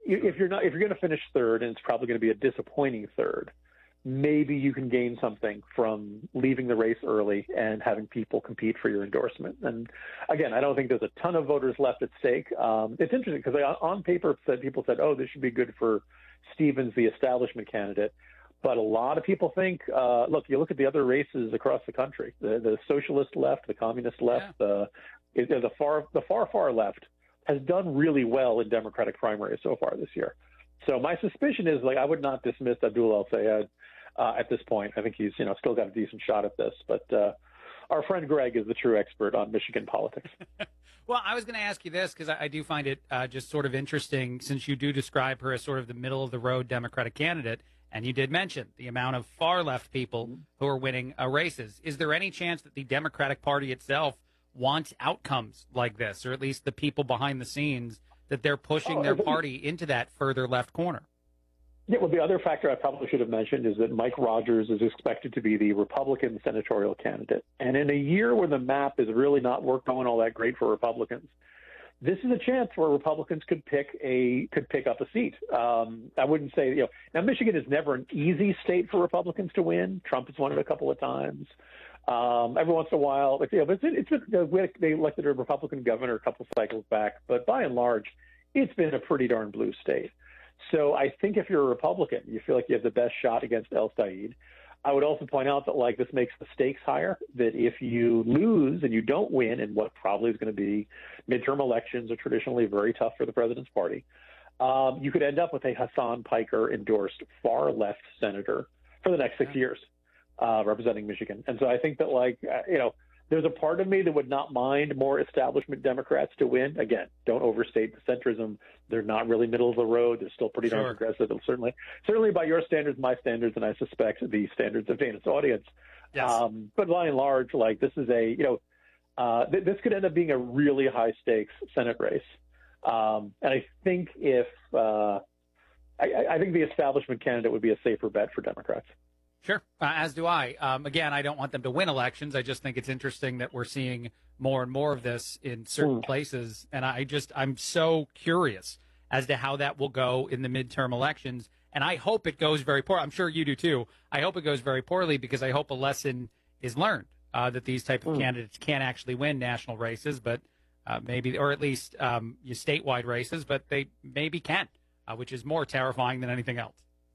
if you're going to finish third, and it's probably going to be a disappointing third, maybe you can gain something from leaving the race early and having people compete for your endorsement. And again, I don't think there's a ton of voters left at stake. It's interesting because on paper, people said, oh, this should be good for Stevens, the establishment candidate. But a lot of people think, look, you look at the other races across the country, the socialist left, the communist left, the far left has done really well in Democratic primaries so far this year. So my suspicion is, I would not dismiss Abdul El-Sayed at this point. I think he's, still got a decent shot at this. But our friend Greg is the true expert on Michigan politics. Well, I was going to ask you this because I do find it just sort of interesting, since you do describe her as sort of the middle-of-the-road Democratic candidate, and you did mention the amount of far-left people who are winning races. Is there any chance that the Democratic Party itself wants outcomes like this, or at least the people behind the scenes, that they're pushing their party into that further left corner? Yeah, well, the other factor I probably should have mentioned is that Mike Rogers is expected to be the Republican senatorial candidate. And in a year where the map is really not going all that great for Republicans, this is a chance where Republicans could pick up a seat. I wouldn't say, now Michigan is never an easy state for Republicans to win. Trump has won it a couple of times. Every once in a while, but they elected a Republican governor a couple cycles back. But by and large, it's been a pretty darn blue state. So I think if you're a Republican, you feel like you have the best shot against El-Sayed. I would also point out that this makes the stakes higher, that if you lose and you don't win in what probably is going to be midterm elections are traditionally very tough for the president's party, you could end up with a Hassan Piker endorsed far left senator for the next 6 years representing Michigan. And so I think that there's a part of me that would not mind more establishment Democrats to win. Again, don't overstate the centrism. They're not really middle of the road. They're still pretty darn progressive. Certainly by your standards, my standards, and I suspect the standards of Dana's audience. Yes. But by and large, this is this could end up being a really high stakes Senate race. And I think I think the establishment candidate would be a safer bet for Democrats. Sure, as do I. Again, I don't want them to win elections. I just think it's interesting that we're seeing more and more of this in certain places. And I'm so curious as to how that will go in the midterm elections. And I hope it goes very poor. I'm sure you do too. I hope it goes very poorly because I hope a lesson is learned that these type of candidates can't actually win national races, but maybe, or at least statewide races, but they maybe can, which is more terrifying than anything else.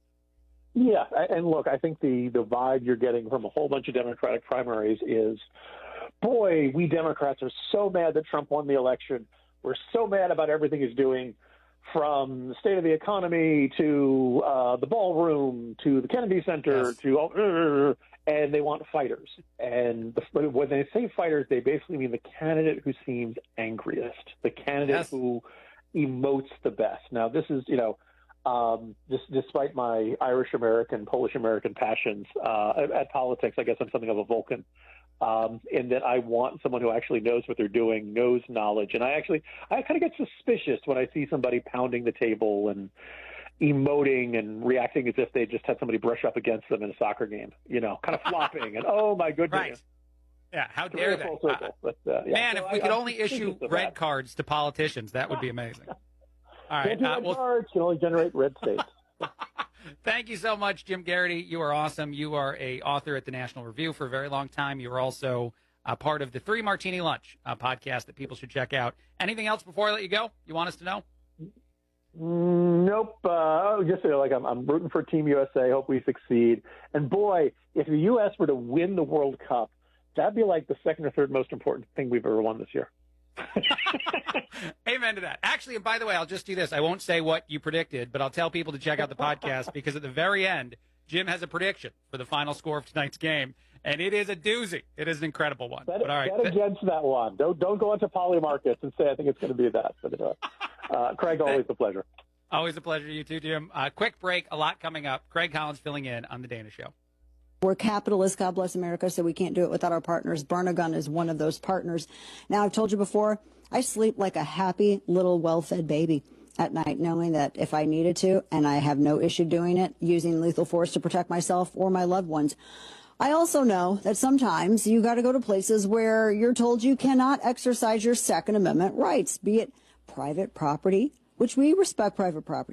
Yeah, and look, I think the vibe you're getting from a whole bunch of Democratic primaries is, boy, we Democrats are so mad that Trump won the election. We're so mad about everything he's doing, from the state of the economy to the ballroom to the Kennedy Center and they want fighters. And when they say fighters, they basically mean the candidate who seems angriest, the candidate who emotes the best. Now, this is, despite my Irish-American, Polish-American passions at politics, I guess I'm something of a Vulcan, in that I want someone who actually knows what they're doing, knows knowledge. And I kind of get suspicious when I see somebody pounding the table and emoting and reacting as if they just had somebody brush up against them in a soccer game, kind of flopping and, oh, my goodness. Right. Yeah, how dare they? Man, so if we could only issue red cards to politicians, that would be amazing. All right. Cards can only generate red states. Thank you so much, Jim Garrity. You are awesome. You are a author at the National Review for a very long time. You are also a part of the Three Martini Lunch podcast that people should check out. Anything else before I let you go you want us to know? Nope. Just I'm rooting for Team USA. Hope we succeed. And boy, if the U.S. were to win the World Cup, that'd be like the second or third most important thing we've ever won this year. Amen to that. Actually, and by the way, I'll just do this. I won't say what you predicted, but I'll tell people to check out the podcast because at the very end, Jim has a prediction for the final score of tonight's game, and it is a doozy. It is an incredible one. Bet against that one. Don't go into Poly Markets and say I think it's going to be that. But, Craig, always a pleasure. Always a pleasure. You too, Jim. Quick break. A lot coming up. Craig Collins filling in on The Dana Show. We're capitalists, God bless America, so we can't do it without our partners. Barnagun is one of those partners. Now, I've told you before, I sleep like a happy little well-fed baby at night, knowing that if I needed to, and I have no issue doing it, using lethal force to protect myself or my loved ones. I also know that sometimes you got to go to places where you're told you cannot exercise your Second Amendment rights, be it private property, which we respect private property.